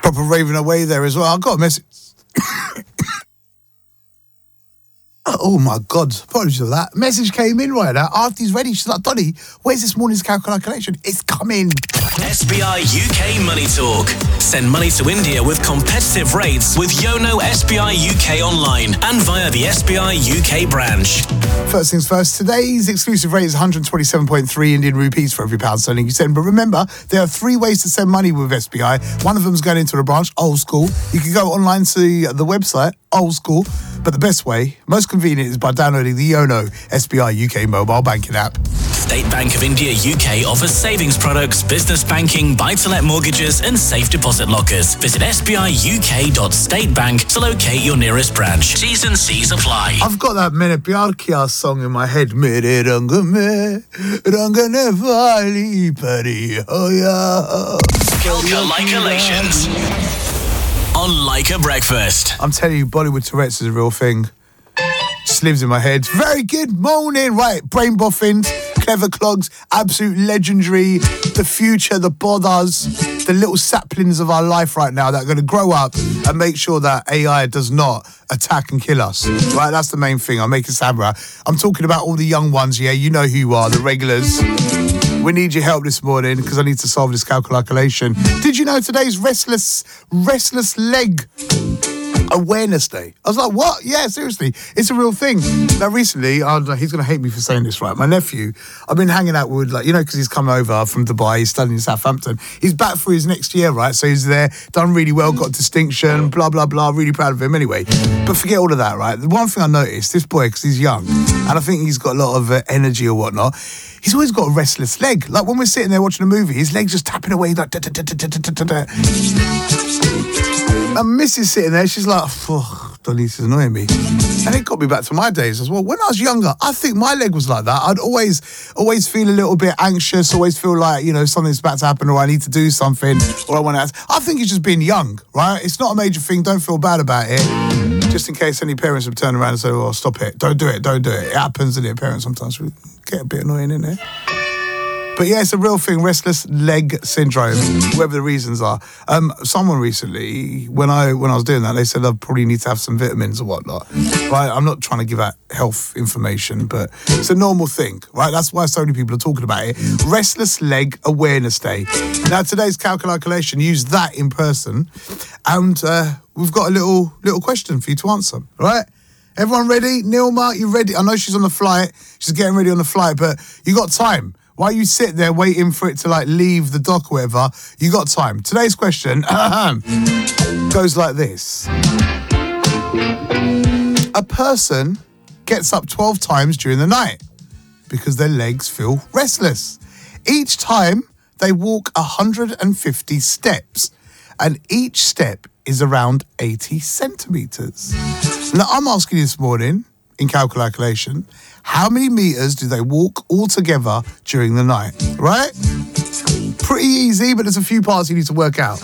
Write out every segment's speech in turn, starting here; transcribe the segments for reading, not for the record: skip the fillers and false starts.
Proper raving away there as well. I got a message. Oh my God, apologies for that. Message came in right now after he's ready. She's like, Donny, where's this morning's calculation? It's coming. SBI UK Money Talk. Send money to India with competitive rates with Yono SBI UK online and via the SBI UK branch. First things first, today's exclusive rate is 127.3 Indian rupees for every pound sterling you send. But remember, there are 3 ways to send money with SBI. One of them is going into the branch, old school. You can go online to the website, old school. But the best way, most convenient, is by downloading the Yono SBI UK mobile banking app. State Bank of India UK offers savings products, business banking, buy-to-let mortgages and safe deposit lockers. Visit sbiuk.statebank to locate your nearest branch. T's and C's apply. I've got that Maine Pyar Kiya song in my head. Mere rang mein rang ne wali pari hoya. Calculations on Leica Breakfast. I'm telling you, Bollywood Tourette's is a real thing. Just lives in my head. Very good morning. Right, brain boffins, clever clogs, absolute legendary, the future, the bothers, the little saplings of our life right now that are going to grow up and make sure that AI does not attack and kill us. Right, that's the main thing. I'll make it sound right. I'm talking about all the young ones, yeah, you know who you are, the regulars. We need your help this morning because I need to solve this calculation. Did you know today's restless leg awareness day? I was like, what? Yeah, seriously, it's a real thing. Now, recently, he's going to hate me for saying this, right? My nephew, I've been hanging out with, because he's come over from Dubai, he's studying in Southampton. He's back for his next year, right? So he's there, done really well, got distinction, blah, blah, blah. Really proud of him anyway. But forget all of that, right? The one thing I noticed, this boy, because he's young, and I think he's got a lot of energy or whatnot, he's always got a restless leg. Like when we're sitting there watching a movie, his leg's just tapping away like da-da-da-da-da-da-da. And Mrs. sitting there, she's like, Donny, this is annoying me. And it got me back to my days as well. When I was younger, I think my leg was like that. I'd always feel a little bit anxious, always feel like, something's about to happen or I need to do something or I want to... I think it's just being young, right? It's not a major thing. Don't feel bad about it. Just in case any parents would turn around and say, oh, stop it. Don't do it. It happens, and parents sometimes get a bit annoying, isn't it? But yeah, it's a real thing, restless leg syndrome, whatever the reasons are. Someone recently, when I was doing that, they said I probably need to have some vitamins or whatnot. Right? I'm not trying to give out health information, but it's a normal thing, right? That's why so many people are talking about it. Restless Leg Awareness Day. Now, today's calculation, use that in person, and we've got a little question for you to answer, right? Everyone ready? Nilma, you ready? I know she's on the flight. She's getting ready on the flight, but you got time. While you sit there waiting for it to leave the dock or whatever, you got time. Today's question goes like this. A person gets up 12 times during the night because their legs feel restless. Each time they walk 150 steps, and each step is around 80 centimetres. Now, I'm asking you this morning, in calculation, how many meters do they walk all together during the night, right? Pretty easy, but there's a few parts you need to work out.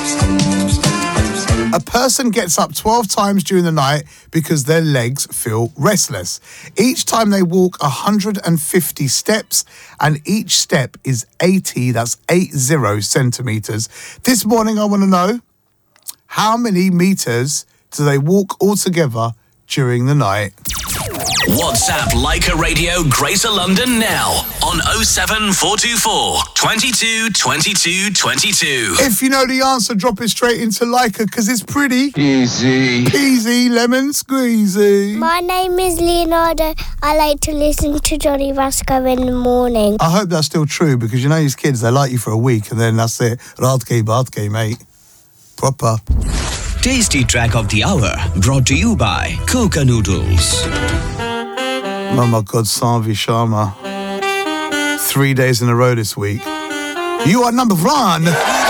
A person gets up 12 times during the night because their legs feel restless. Each time they walk 150 steps, and each step is 80, that's 80 centimetres. This morning I want to know, how many meters do they walk all together during the night? WhatsApp Leica Radio Greater London now on 07424 22 22 22. If you know the answer, drop it straight into Leica because it's pretty easy. Easy, lemon squeezy. My name is Leonardo. I like to listen to Johnny Vasco in the morning. I hope that's still true because you know these kids, they like you for a week and then that's it. Radke, mate. Proper. Tasty track of the hour brought to you by Coca Noodles. Oh my God, Sanvi Sharma. 3 days in a row this week. You are number one.